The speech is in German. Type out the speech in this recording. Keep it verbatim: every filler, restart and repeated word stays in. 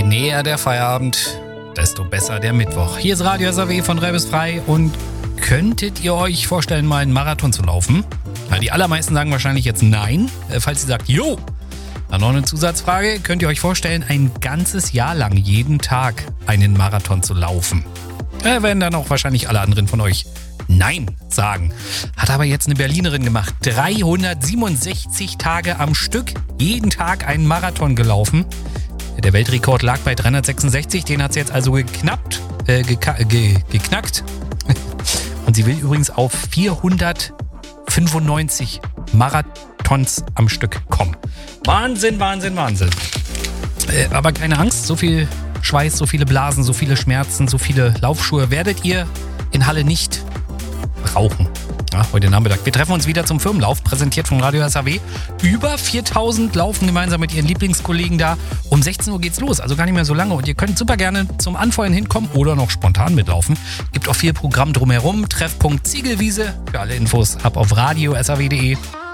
Je näher der Feierabend, desto besser der Mittwoch. Hier ist Radio S A W von drei bis frei und könntet ihr euch vorstellen, mal einen Marathon zu laufen? Na, die allermeisten sagen wahrscheinlich jetzt nein. Äh, falls ihr sagt, jo, dann noch eine Zusatzfrage. Könnt ihr euch vorstellen, ein ganzes Jahr lang jeden Tag einen Marathon zu laufen? Äh, werden dann auch wahrscheinlich alle anderen von euch nein sagen. Hat aber jetzt eine Berlinerin gemacht. dreihundertsiebenundsechzig Tage am Stück, jeden Tag einen Marathon gelaufen. Der Weltrekord lag bei dreihundertsechsundsechzig, den hat sie jetzt also geknappt, äh, geka- ge- geknackt. Und sie will übrigens auf vierhundertfünfundneunzig Marathons am Stück kommen. Wahnsinn, Wahnsinn, Wahnsinn. Äh, aber keine Angst, so viel Schweiß, so viele Blasen, so viele Schmerzen, so viele Laufschuhe werdet ihr in Halle nicht brauchen. Ja, heute Nachmittag. Wir treffen uns wieder zum Firmenlauf, präsentiert von Radio S A W. Über viertausend laufen gemeinsam mit ihren Lieblingskollegen da. Um sechzehn Uhr geht's los, also gar nicht mehr so lange. Und ihr könnt super gerne zum Anfeuern hinkommen oder noch spontan mitlaufen. Gibt auch viel Programm drumherum. Treffpunkt Ziegelwiese. Für alle Infos ab auf radio s a w punkt de.